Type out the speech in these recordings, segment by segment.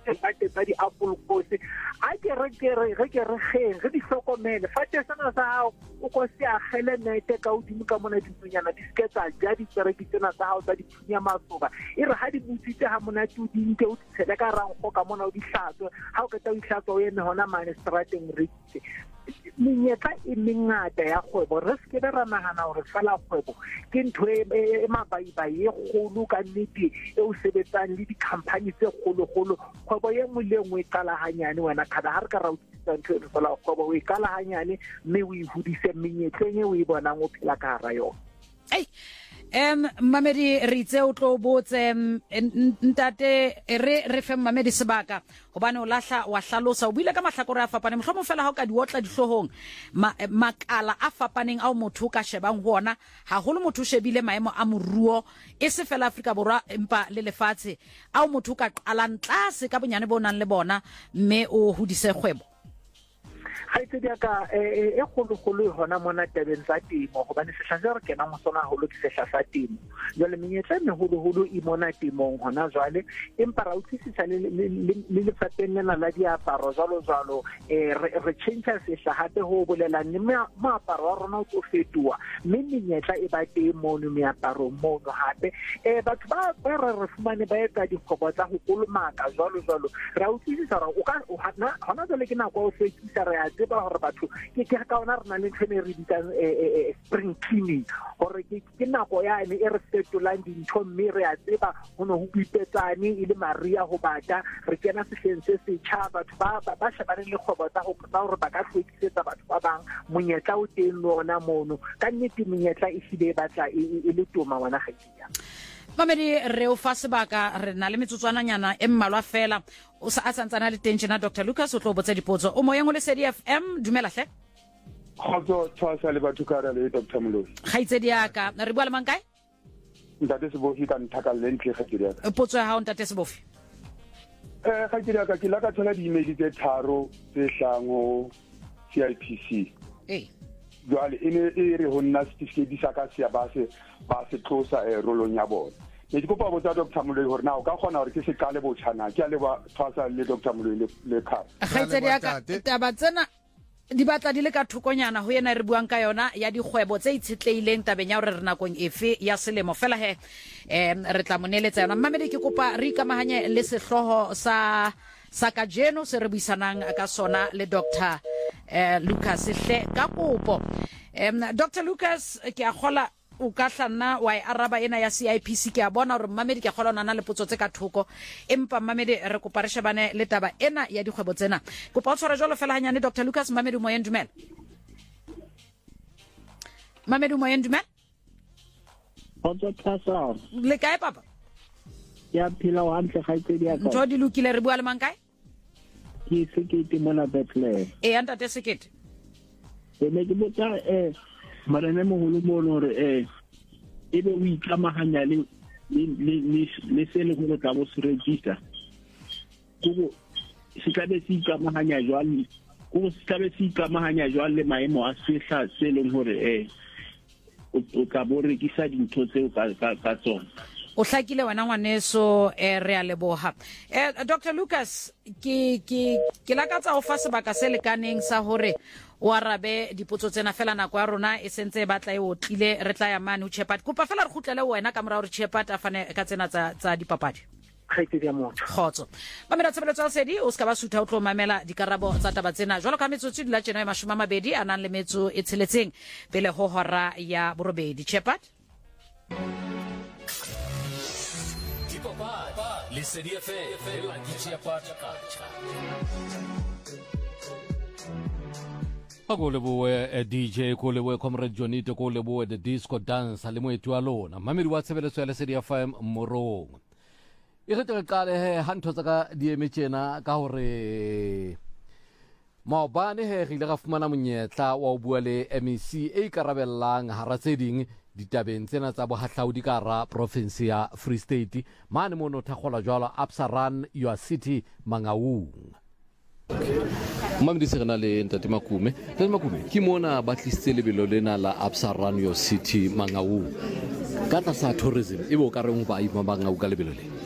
fate tsa di-apple course a ke re ge di hlokomele fate sena sa hao o ko se agele nete ka odimo ka mona dinonyana di ske tsa ja dipereki tsena tsa hao tsa dithunya masoba e re ha di butsitse ha monate o di nke o di tshele ka rango ka mona o di hlatswe ha o ketsa o di hlatswe o eme hona mane strateng rekise menyetla e mengata ya kgwebo re se ke ra nagana gore fela kgwebo ke ntho e mabaibai e kgolo ka nnete e o sebetsang le dikhamphani tse kgolo-kgolo kgwebo ye nngwe le nngwe e qala hanyane wena kada ha re ka ra utlwisisa ntho e re fela kgwebo o e qala hanyane mme o e hodise menyetleng e o e bonang o phela ka hara yona. Mamedi re itse o tlo botse ntate re fe Mamedi sebaka hobane o lahla wa hlalosa o buile ka mahlakore a fapaneng mohlomong fela ha o ka di otla dihlohong makala a fapaneng a motho ka shebang ho ona haholo motho shebile maemo a moruo e se fela Afrika Borwa empa le lefatshe a motho ka qalang tlase ka bonyane bo nang le bona mme o hodise kgwebo ha itse dia ka e kgolo hona mona tabeng tsa temo hobane sehla se re kena mo sona haholo ke sehla sa temo jwale menyetla meholo e mona temong hona jwale empa ra utlwisisa le lefateng lena la diaparo jwalo re change sehla hape ho bolela mme moaparo wa rona o tlo fetoha mme menyetla e ba teng mono meaparo mono hape batho ba re fumane ba etsa dikgobo tsa ho kolomaka jwalo ra utlwisisa ra o ka hona jwale ke nako o fetisa re tseba hore batho ke ka ona rena le tsene re ditang spring cleaning hore ke nako yane e re fetolang dintho mme re a tseba ho no ho ipetsane ile Maria ho bata re kena sehleng se setjha batho ba shebane le kgwebo tsa hore ba ka hlwekisetsa batho ba bang monyetla o teng lona mono ka nnete menyetla e hlile batla e le toma wana kgetsia. Mamedi re o fa sebaka re na le metsotswana nyana e mmalwa fela o sa tsantsana le teng jena Dr. Lucas o tlo botsa dipotso o moyeng o le Sedi FM dumela hle khotso tshwasa le batho ka le Dr. Moloi khaitsedi yaka re bua le mang kae ntate Sebofi ka nthaka le ntle khaitsedi yaka potso ya hao ntate Sebofi khaitsedi yaka ke la ka thola di-email tse tharo tse hlango CIPC jwale e re ho nna certificate sa ka sia ba se tlosa rolong ya bona ne ke kopa botsa Dr. Moloi hore na o ka kgona hore ke se qale botjhana ke a le ba tshwasa le Dr. Moloi le kha khaitsedi yaka taba tsena di batla di le ka thokonyana ho yena re buang ka yona ya dikgwebo tse itshetleileng tabeng ya hore re nakong efe ya selemo fela re tla moneletsa yona Mamedi ke kopa re ikamahanye le sehloho sa kajeno se re buisanang ka sona le Dr. Lucas hle ka kopo Dr. Lucas ke a khola o ka hlana wa araba ena ya CIPC ke a bona hore Mamedi ke a khola ona le potso tse ka thoko empa Mamedi re kopa re shebane le taba ena ya dikgwebo tsena kopa o tshwara jwalo fela hanyane Dr. Lucas Mamedi moyeng dumela Mamedi moyeng dumela Otso tsasa le kae papa ya phila wa ntle khaitsedi ya ka ntho di lokile re bua le mang kae ke sekete mona Bethlehem anta te sekete ne ke botsa marene moholo mono re ebe o ikamahanya le se le go tla bo se register go se ka be se ikamahanya jwale go se ka be se ikamahanya jwale le maemo a sehla se leng hore o tla bo rekisa dintho tseo ka tsona o hlakile wena ngwaneso re a leboha Dr. Lucas ke lakatsa o fa sebaka se lekaneng sa hore o arabe dipotso tsena fela nako ya rona e sentse batla e otlile re tla ya mane o Chepat kopa fela re khutlele wena ka mora hore Chepat a fane ka tsena tsa dipapadi khaitsedi ya motho khotso mamela tshebeletso ya Sedi o ska ba sutha o tlo mamela dikarabo tsa taba tsena jwalo ka metsotso di la tsena ya 20 a nang le metso e tsheletseng pele ho hora ya borobedi Chepat le Sedi FM la Chepat ko leboe DJ ko leboe Comrade Jonito ko leboe the disco dance le moeti wa lona Mamedi wa tshebeletso ya Lesedi FM morong e re tla kale hantho tsaka di emetjena ka hore maobane re ile ga fumana monyetla wa o bua le MEC e ikarabellang hara tse ding ditabeng tsena tsa bohahlaudi ka ra province ya Free State mane mono thakgola jwalo Absa Run Your City Mangaung Mamedi se rena le ntate Makume ke mona ba tlisitse lebelo lena la Absa Run Your City Mangaung ka tlasa tourism e bo ka reng ba ima Mangaung ka lebelo le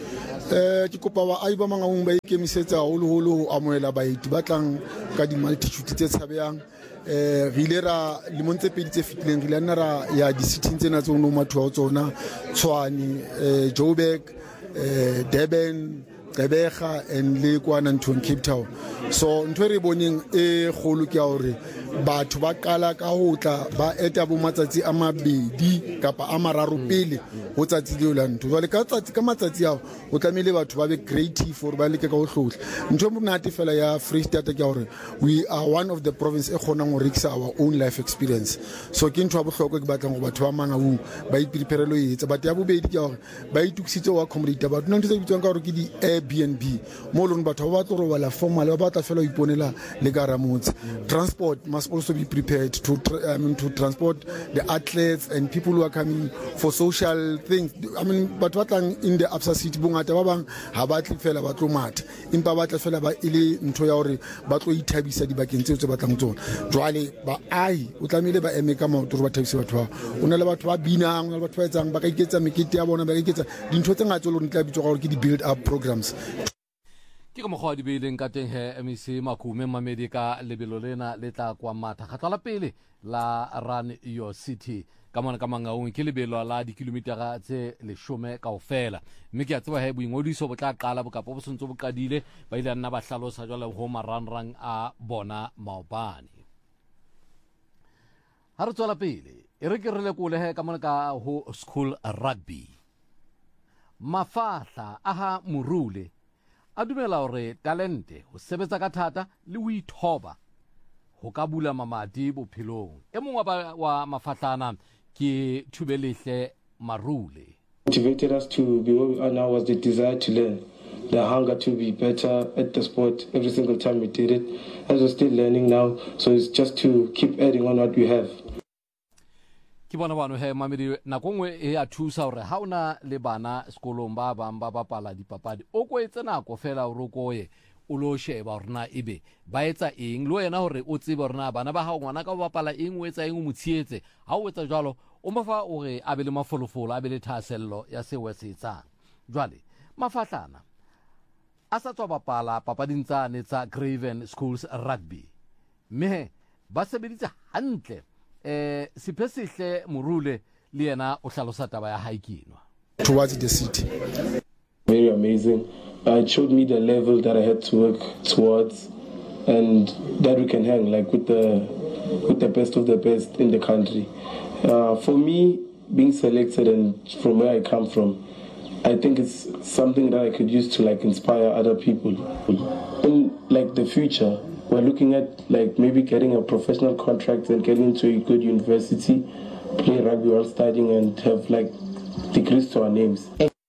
ke kopa ba ai ba Mangaung ba ikemisetsa holo ho amohela baeti ba tlang ka di-multitude tse tshabehang. Re ile ra lemong tse pedi tse fetileng re ile nna ra ya di-citting tsena tse no matho a tsona Tshwane, Joburg, Durban, Gqeberha and le kwana ntho Cape Town. So ntho re boneng e kholo ke hore batho ba qala ka ho tla ba eta bo matsatsi a mabedi kapa a mararo pele ho tsatsi leo la ntho. Jwale ka matsatsi ao o tlamehile batho ba be creative for ba leke ka ho hlohla. Ntho monate fela ya Free State ke hore we are one of the province e khonang ho rekisa our own life experience. So ke ntho a bohlokwa ke batlang go batho ba Mangaung ba iprepare lo etsa batho ya bobedi ke hore ba itukisitse wa accommodate batho ntho tse bitswang ka hore ke di Airbnb mo lone batho ba tlo robala formal ba batla fela ho iponela le ka ramotse. Transport must also be prepared to transport the athletes and people who are coming for social things. But what in the Absa City bongata ba bang ha ba tle fela ba tlo matha impa ba tla fela ba ile ntho ya hore ba tlo ithabisa dibakeng tseo tse batlang tsona. Jwale ba ai o tlamehile ba eme ka maoto re ba thabisa batho ba o na le batho ba binang o na le batho ba etsang ba ka iketsa mekete ya bona ba ka iketsa dintho tse ngata le ntla bitswa gore ke di build up programs. Ke ka mokgwa di beileng ka teng he MEC Makume Mamedi ka lebelo lena le tla kwa matha kgatla la pele la Run Your City ka mona ka Mangaung ke lebelo la dikilometara tse 10 kaofela mme ke a tseba he boingodiso bo tla qala bokapo bo sontso bo qadile ba ile nna ba hlalosa jwale ho marangrang a bona maobane. Ha re tswela pele e re ke re le kole he ka mona ka ho school rugby Mafahla aha Murule a dumela hore talente ho sebetsa ka thata le ho ithoba ho ka bula mamati bophelong. E mongwe wa Mafahlana ke Thubelehle Marule. Motivated us to be where we are now was the desire to learn, the hunger to be better at the sport every single time we did it. As we're still learning now, so it's just to keep adding on what we have. Ke bona bano he Mamedi nakongwe e a thusa hore ha ona le bana sekolong ba bang ba bapala dipapadi o ko etsa nako fela o rokoye o lo sheba hore na ebe ba etsa eng lo yena hore o tsebe hore na bana ba ha ngwana ka bapala eng o etsa eng o motsietse ha o etsa jwalo o mafa hore a be le mafolofolo a be le thasello ya se we se etsang. Jwale Mafahlana a sa tswa bapala papading tsane tsa Craven Schools Rugby mme ba sebeditse hantle Sipesihle Murule le yena o hlalosa taba ya haikinwa towards the city. Very amazing. It showed me the level that I had to work towards and that we can hang like with the best of the best in the country. For me, being selected and from where I come from, I think it's something that I could use to like inspire other people. In like the future, we're looking at like maybe getting a professional contract and getting into a good university, play rugby while studying and have like degrees to our names.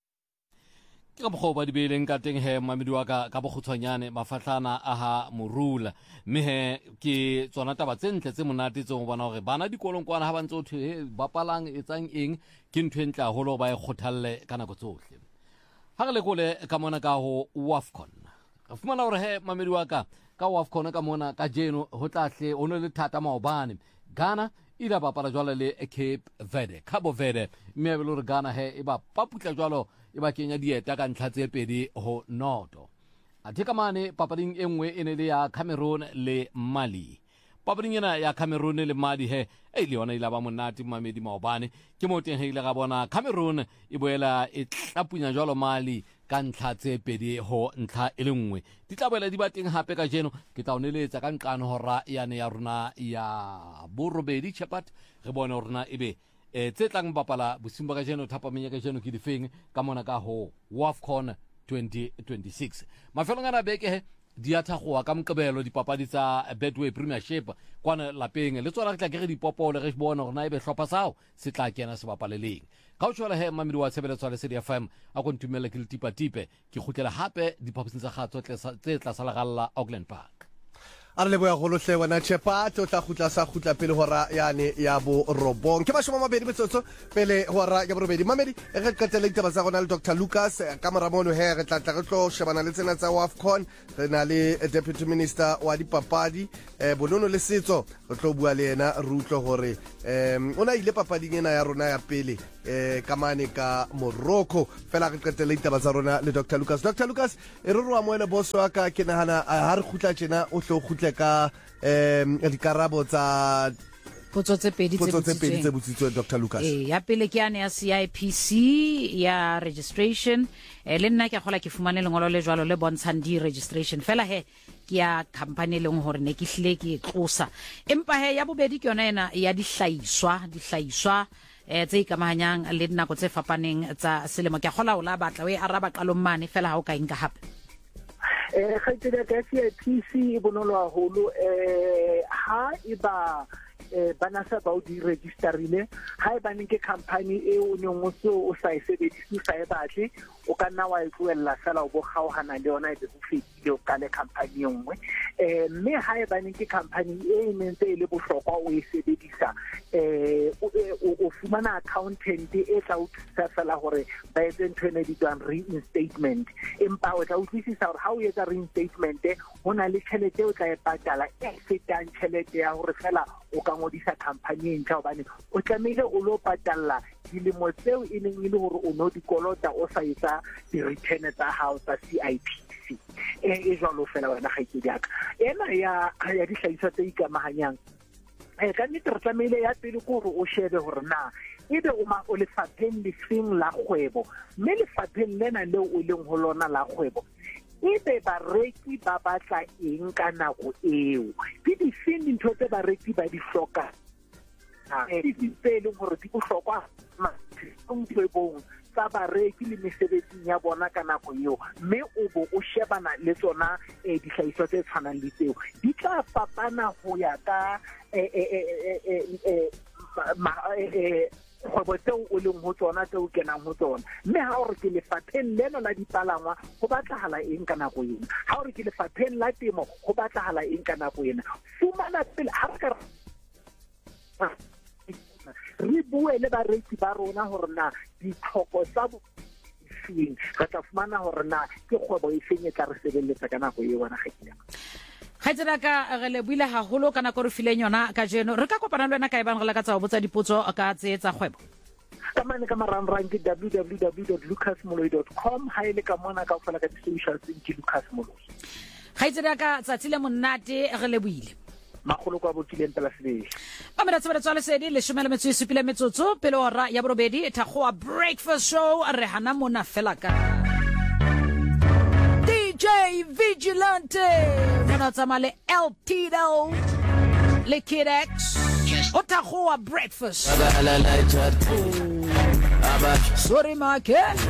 Ka bokgo ba di beileng ka teng he Mamedi wa ka bogutshwanyane Mafahlana aha Murula mme he ke tsona taba tse ntle tse monate tse go bona hore bana dikolong kwana ha ba ntse o the bapalang etsang eng ke ntho entle haholo ba e kgothalle ka nako tsohle. Ha re le kole ka mona ka ho WAFCON re fumana hore he Mamedi wa ka WAFCON ka mona ka jeno ho tlahle o ne le thata maobane Ghana ila bapala jwale le Cape Verde Cabo Verde mme be le Ghana he e ba paputla jwalo e ba kenya dieta ka ntlha tse pedi ho noto. Athe ka mane papading e nngwe e ne le ya Cameroon le Mali. Papading ena ya Cameroon le Mali he e le yona ile ba monate Mamedi maobane ke mo teng he ile ga bona Cameroon e boela e tlapunya jwalo Mali ka ntlha tse pedi ho ntlha e le nngwe. Di tla boela di ba teng hape ka jeno ke tla o neletsa ka nqano hora yane ya rona ya borobedi Chapat re bona rona ebe tse tlang bapala bosimba ka jeno thapamenya ka jeno ke difeng ka mona ka ho WAFCON 2026 mafelong ana beke he di a thagoa ka Moqebelo dipapadi tsa Betway Premiership kwana lapeng le tsona re tla ke re dipopole re bona gore na ebe hlopha sao se tla kena se bapaleleng ka o tshwala he Mamedi wa tshebeletso le City FM a go ntumela ke le tipa-tipe ke khutlela hape diphaposing tsa gatso tse tla salagalla Auckland Park. a re leboya go lohle wena Chepa o tla gutla pele hora yane ya bo robong ke bashoma mabedi metsotso pele hora ya bo robedi Mamedi e re qetele ditaba tsa gona le Dr Lucas ka moramono he re tla re tlo shebana le tsena tsa WAFCON re na le Deputy Minister wa dipapadi bonono le setso re tlo bua le yena re utlwe hore ona ile papading ena ya rona ya pele kamane ka Morocco fela re qetele ditaba tsa rona le Dr. Lucas. Dr. Lucas e re roa moela boss wa ka ke nahana ha re khutla tjena o tlo khutle ka dikarabo tsa potso tse pedi tse botsitsweng Dr. Lucas. Ya pele ke ane ya CIPC ya registration le nna ke gola ke fumane lengolo le jwalo le bontshang di registration fela he ke ya company leng hore ne ke hlile ke tlosa empa he ya bobedi ke yona ena ya dihlaiswa tse ikamahanyang le dinako tse fapaneng tsa selemo ke gola o la batla we araba qalong mane fela ha o ka inka hape khaitela ka CIPC bonolo haholo ha iba bana sa ba o di registerile ha e bane ke company e o neng o sa e sebedise sa e batle o ka nna wa e tloella fela o bo kgaogana le yona e be go fetile o ka le company nngwe mme ha e bane ke company e ntse e le bohlokwa o e sebedisa o fumana accountant e tla o thusa fela hore ba etse ntho ene di tswang reinstatement empa o tla utlwisisa hore ha o etsa reinstatement ho na le tjhelete o tla e patala e fetang tjhelete ya hore fela o ka ngodisa company ntjha hobane o tlamehile o lo patalla dilemo tseo e neng e le hore o no dikolota o sa etsa di-return tsa hao tsa CIPC e jwalo fela wena kgaitsedi yaka ena ya dihlahiswa tse ikamahanyang ka nnete re tlamehile ya pele ke hore o shebe hore na ebe o lefapheng lefeng la kgwebo mme lefapheng lena leo o leng ho lona la kgwebo ebe bareki ba batla eng ka nako eo ke difeng dintho tse bareki ba di hloka tse leng hore di bohlokwa kgwebong tsa bareki le mesebetsing ya bona ka nako eo mme o bo o shebana le tsona dihlahiswa tse tshwanang le tseo di tla fapana ho ya ka kgwebo tseo o leng ho tsona tseo kenang ho tsona mme ha o re ke lefapheng leno la dipalangwa ho batlahala eng ka nako ena ha o re ke lefapheng la temo ho batlahala eng ka nako ena fumana pele ha re bue le bareki ba rona hore na ditlhoko tsa feng re tla fumana hore na ke kgwebo e feng e tla re sebeletsa ka nako eo wena kgetla Khaitsela ka re le buile haholo kana go re fileng yona ka jeno re ka kopana le wena ka ebang re la ka tsa botsa dipotso ka tse tsa kgwebo kamane ka marangrang ke www.lucasmoloi.com ha ile ka mona ka fela ka di-socials ke Lucas Moloi Khaitsela ka tsatsile monnate re le buile magolo kwa bokileng pela sebele ba mera tsebetso le sedi le shumela metsupile metsotso pele ora ya borobedi eta goa breakfast show re hana mona fela ka DJ Vigilante mona tsamale El Tito le Kid X otagoa breakfast sorry Mark